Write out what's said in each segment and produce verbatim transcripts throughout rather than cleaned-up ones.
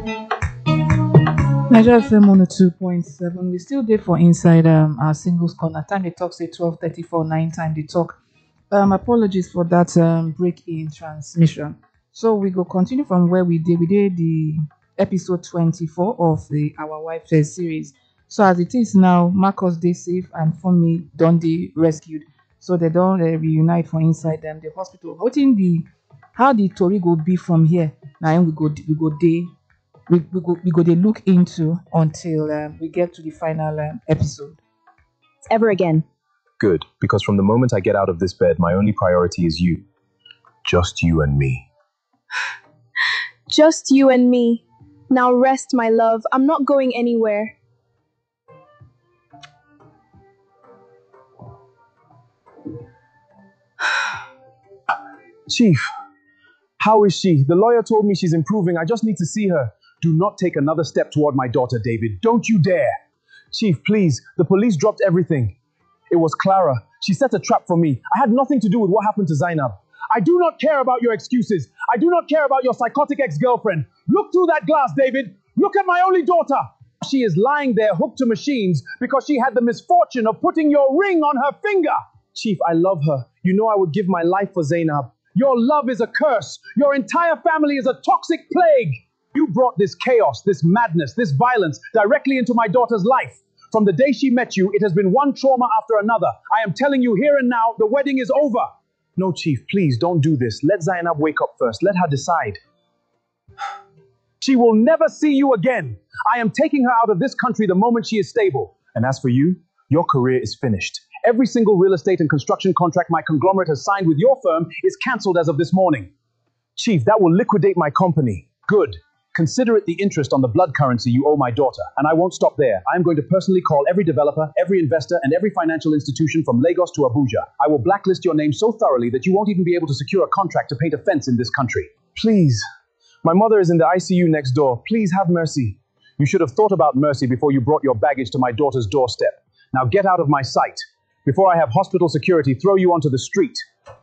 Nigeria F M one oh two point seven. We still there for inside um our singles corner. Time they talk say twelve thirty for nine time they talk. Um apologies for that um break in transmission. So we go continue from where we did. We did the episode twenty-four of the Our Wife First series. So as it is now, Marcus they safe and Funmi done they rescued. So they don't uh, reunite for inside them the hospital. How think the how the Tory go be from here? Now we go we go day we, we go we go they look into until um, we get to the final um, episode. Ever again. Good, because from the moment I get out of this bed, my only priority is you. Just you and me. Just you and me. Now rest, my love. I'm not going anywhere. Chief, how is she? The lawyer told me she's improving. I just need to see her. Do not take another step toward my daughter, David. Don't you dare. Chief, please. The police dropped everything. It was Clara. She set a trap for me. I had nothing to do with what happened to Zainab. I do not care about your excuses. I do not care about your psychotic ex-girlfriend. Look through that glass, David. Look at my only daughter. She is lying there hooked to machines because she had the misfortune of putting your ring on her finger. Chief, I love her. You know I would give my life for Zainab. Your love is a curse. Your entire family is a toxic plague. You brought this chaos, this madness, this violence directly into my daughter's life. From the day she met you, it has been one trauma after another. I am telling you here and now, the wedding is over. No, Chief, please don't do this. Let Zainab wake up first. Let her decide. She will never see you again. I am taking her out of this country the moment she is stable. And as for you, your career is finished. Every single real estate and construction contract my conglomerate has signed with your firm is cancelled as of this morning. Chief, that will liquidate my company. Good. Consider it the interest on the blood currency you owe my daughter. And I won't stop there. I am going to personally call every developer, every investor, and every financial institution from Lagos to Abuja. I will blacklist your name so thoroughly that you won't even be able to secure a contract to paint a fence in this country. Please. My mother is in the I C U next door. Please have mercy. You should have thought about mercy before you brought your baggage to my daughter's doorstep. Now get out of my sight before I have hospital security throw you onto the street.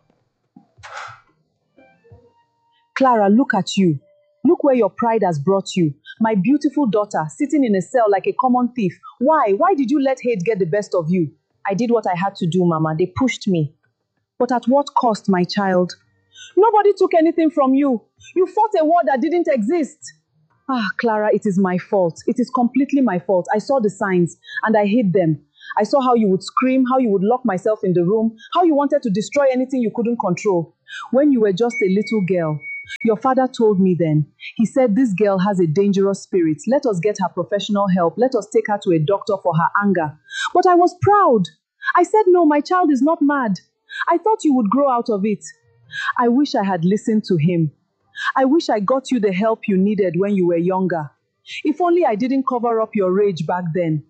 Clara, look at you. Look where your pride has brought you. My beautiful daughter, sitting in a cell like a common thief. Why? Why did you let hate get the best of you? I did what I had to do, Mama. They pushed me. But at what cost, my child? Nobody took anything from you. You fought a war that didn't exist. Ah, Clara, it is my fault. It is completely my fault. I saw the signs and I hid them. I saw how you would scream, how you would lock myself in the room, how you wanted to destroy anything you couldn't control. When you were just a little girl, your father told me then, he said, this girl has a dangerous spirit. Let us get her professional help. Let us take her to a doctor for her anger. But I was proud. I said, no, my child is not mad. I thought you would grow out of it. I wish I had listened to him. I wish I got you the help you needed when you were younger. If only I didn't cover up your rage back then.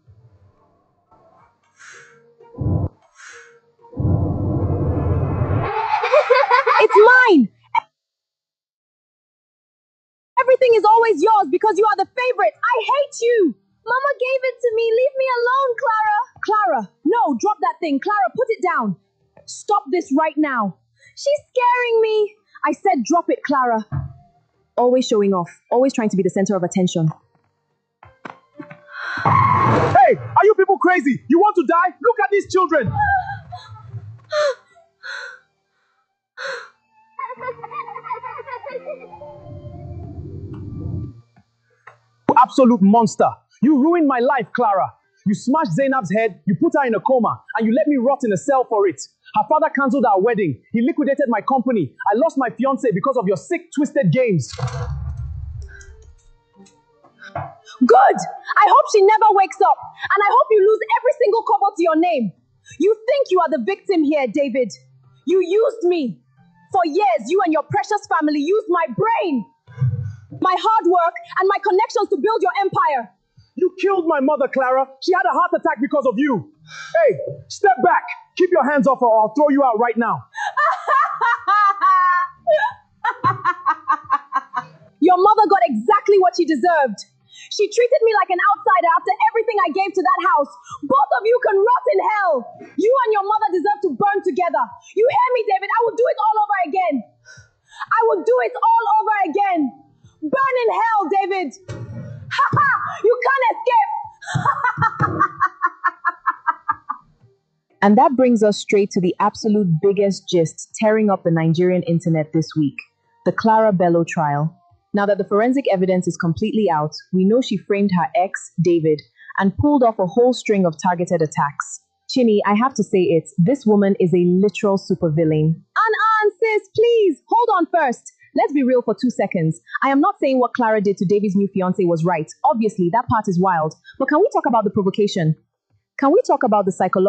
It's mine! Everything is always yours because you are the favorite. I hate you. Mama gave it to me. Leave me alone, Clara. Clara, no, drop that thing. Clara, put it down. Stop this right now. She's scaring me. I said drop it, Clara. Always showing off. Always trying to be the center of attention. Hey, are you people crazy? You want to die? Look at these children. Absolute monster. You ruined my life, Clara. You smashed Zainab's head, you put her in a coma, and you let me rot in a cell for it. Her father cancelled our wedding. He liquidated my company. I lost my fiancé because of your sick, twisted games. Good! I hope she never wakes up, and I hope you lose every single kobo to your name. You think you are the victim here, David. You used me. For years, you and your precious family used my brain, my hard work, and my connections to build your empire. You killed my mother, Clara. She had a heart attack because of you. Hey, step back. Keep your hands off her or I'll throw you out right now. Your mother got exactly what she deserved. She treated me like an outsider after everything I gave to that house. Both of you can rot in hell. You and your mother deserve to burn together. You hear me, David? I will do it all over again. I will do it all over again. Burn in hell, David! Ha ha! You can't escape! And that brings us straight to the absolute biggest gist tearing up the Nigerian internet this week, the Clara Bello trial. Now that the forensic evidence is completely out, we know she framed her ex, David, and pulled off a whole string of targeted attacks. Chinny, I have to say it, this woman is a literal supervillain. An sis, please, hold on first. Let's be real for two seconds. I am not saying what Clara did to David's new fiancé was right. Obviously, that part is wild. But can we talk about the provocation? Can we talk about the psychological